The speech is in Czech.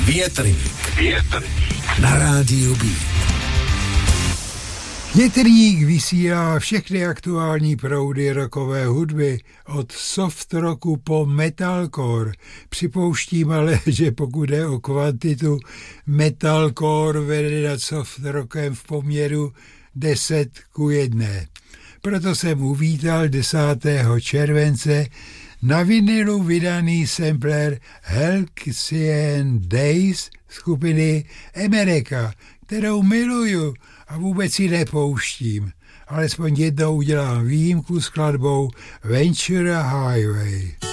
Větrník na rádiu Beat. Větrník vysílá všechny aktuální proudy rockové hudby od soft rocku po metalcore. Připouštím ale, že pokud jde o kvantitu, metalcore vede nad soft rockem v poměru 10:1. Proto jsem uvítal 10. července na vinilu vydaný sampler Halcyon Days skupiny America, kterou miluju a vůbec ji nepouštím. Alespoň jednou udělám výjimku skladbou Ventura Highway.